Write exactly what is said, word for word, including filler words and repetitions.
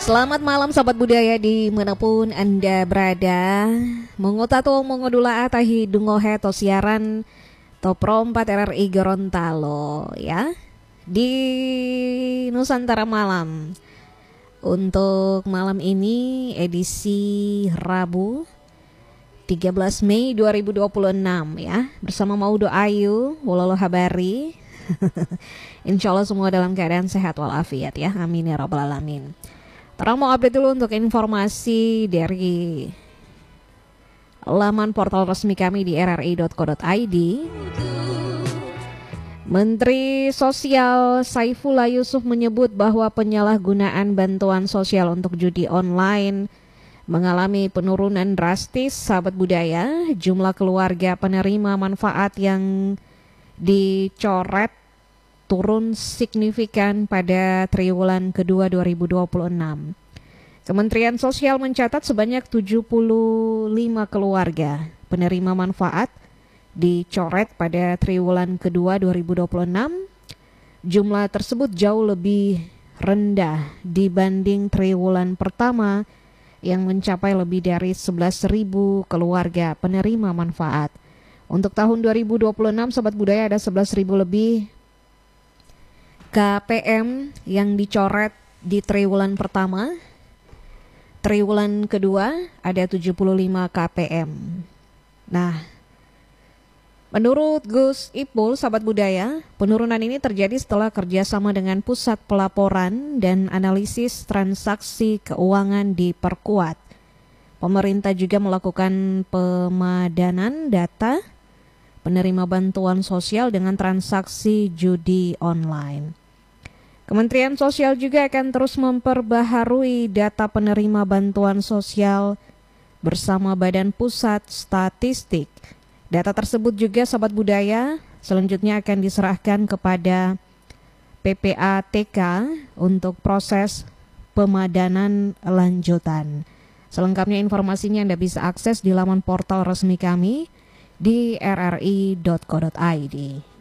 Selamat malam sahabat budaya dimanapun Anda berada. Mengotato mengodula atahi dungohe to siaran to prompat R R I Gorontalo ya di Nusantara Malam. Untuk malam ini edisi Rabu tiga belas Mei dua ribu dua puluh enam ya, bersama Maudo Ayu Wololo Habari. Insya Allah semua dalam keadaan sehat walafiat ya, amin ya rabbal alamin. Terang mau update dulu untuk informasi dari laman portal resmi kami di r r i dot co dot i d. Menteri Sosial Saifullah Yusuf menyebut bahwa penyalahgunaan bantuan sosial untuk judi online mengalami penurunan drastis. Sahabat budaya, jumlah keluarga penerima manfaat yang dicoret turun signifikan pada triwulan kedua dua ribu dua puluh enam. Kementerian Sosial mencatat sebanyak tujuh puluh lima keluarga penerima manfaat dicoret pada triwulan kedua dua ribu dua puluh enam. Jumlah tersebut jauh lebih rendah dibanding triwulan pertama yang mencapai lebih dari sebelas ribu keluarga penerima manfaat. Untuk tahun dua ribu dua puluh enam, Sobat Budaya, ada sebelas ribu lebih K P M yang dicoret di triwulan pertama. Triwulan kedua ada tujuh puluh lima K P M. Nah, menurut Gus Ipul, Sahabat Budaya, penurunan ini terjadi setelah kerjasama dengan Pusat Pelaporan dan Analisis Transaksi Keuangan diperkuat. Pemerintah juga melakukan pemadanan data penerima bantuan sosial dengan transaksi judi online. Kementerian Sosial juga akan terus memperbaharui data penerima bantuan sosial bersama Badan Pusat Statistik. Data tersebut juga, Sobat Budaya, selanjutnya akan diserahkan kepada P P A T K untuk proses pemadanan lanjutan. Selengkapnya informasinya Anda bisa akses di laman portal resmi kami di r r i dot co dot i d.